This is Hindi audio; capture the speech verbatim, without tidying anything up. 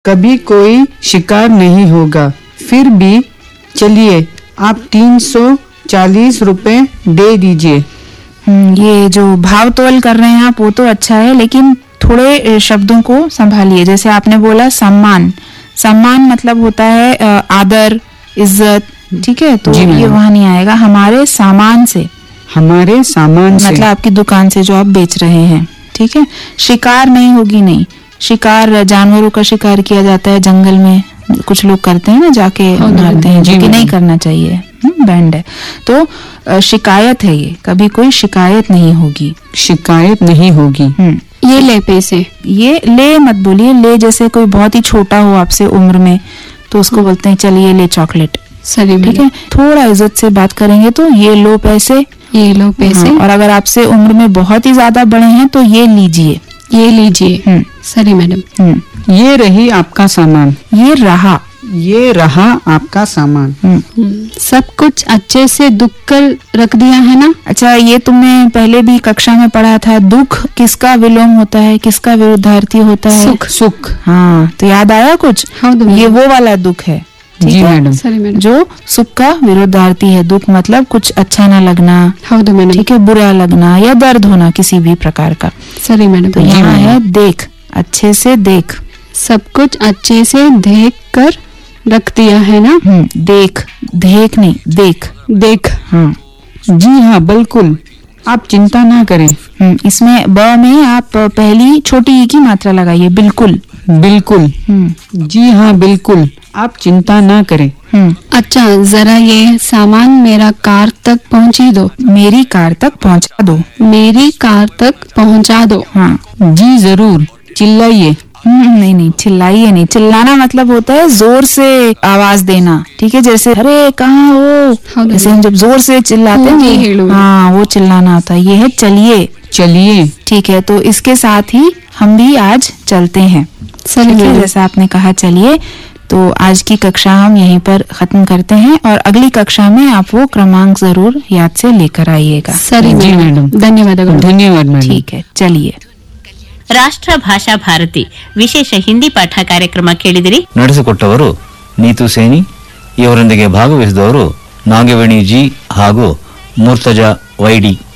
कभी कोई शिकार नहीं होगा। फिर भी चलिए आप तीन सौ चालीस रुपए दे दीजिए। ये जो भाव तोल कर रहे हैं आप वो तो अच्छा है, लेकिन थोड़े शब्दों को संभालिए। जैसे आपने बोला सम्मान, सम्मान मतलब होता है आदर, इज्जत, ठीक है, तो ये वहाँ नहीं आएगा। हमारे सामान से, हमारे सामान से मतलब आपकी दुकान से जो आप बेच रहे हैं, ठीक है। शिकार नहीं होगी, नहीं, शिकार जानवरों का शिकार किया जाता है जंगल में, कुछ लोग करते हैं ना, जाके मारते हैं, जो कि नहीं करना चाहिए, बैंड है। तो शिकायत है, ये कभी कोई शिकायत नहीं होगी, शिकायत नहीं होगी। ये ले पैसे, ये ले मत बोलिए। ले जैसे कोई बहुत ही छोटा हो आपसे उम्र में तो उसको बोलते हैं चल ये ले चॉकलेट, सही, ठीक है। थोड़ा इज्जत से बात करेंगे तो ये लो पैसे, ये लो पैसे। हाँ, और अगर आपसे उम्र में बहुत ही ज्यादा बड़े हैं तो ये लीजिए, ये लीजिए। सही मैडम। ये रही आपका सामान, ये रहा, ये रहा आपका सामान। सब कुछ अच्छे से दुख कर रख दिया है ना। अच्छा, ये तुमने पहले भी कक्षा में पढ़ा था, दुख किसका विलोम होता है, किसका विरुद्धार्थी होता है? सुख। सुख, हाँ, तो याद आया कुछ? हाँ, ये वो वाला दुख है, जी मैडम, जो सुख का विरुद्धार्थी है। दुख मतलब कुछ अच्छा ना लगना, हाँ मैडम, ठीक है, बुरा लगना या दर्द होना किसी भी प्रकार का। सही मैडम। तो यहाँ है देख, अच्छे से देख, सब कुछ अच्छे से देख कर रख दिया है ना। देख, देख नहीं, देख, देख। हाँ जी हाँ बिल्कुल, आप चिंता ना करें। इसमें ब में आप पहली छोटी ई की मात्रा लगाइए, बिल्कुल, बिल्कुल, जी हाँ बिल्कुल, आप चिंता ना करें। अच्छा, जरा ये सामान मेरा कार तक पहुँची दो। मेरी कार तक पहुँचा दो, मेरी कार तक पहुँचा दो। हाँ जी जरूर, चिल्लाइए। नहीं नहीं, चिल्लाइए नहीं। चिल्लाना मतलब होता है जोर से आवाज देना, ठीक है, जैसे अरे कहाँ हो, जैसे हम जब जोर से चिल्लाते हैं, हाँ, वो चिल्लाना होता है। ये है चलिए, चलिए, ठीक है। तो इसके साथ ही हम भी आज चलते हैं, चलिए, जैसा आपने कहा चलिए। तो आज की कक्षा हम यहीं पर खत्म करते हैं और अगली कक्षा में आप वो क्रमांक जरूर याद से लेकर आइएगा। सही मैडम, धन्यवाद, धन्यवाद मैडम। ठीक है, चलिए। ರಾಷ್ಟ್ರ ಭಾಷಾ ಭಾರತಿ ವಿಶೇಷ ಹಿಂದಿ ಪಾಠ ಕಾರ್ಯಕ್ರಮ ಕೇಳಿದಿರಿ. ನಡೆಸಿಕೊಟ್ಟವರು ನೀತು ಸೇನಿ. ಇವರೊಂದಿಗೆ ಭಾಗವಹಿಸಿದವರು ನಾಗವೇಣಿ ಜಿ ಹಾಗೂ ಮೂರ್ತಜಾ ವೈಡಿ.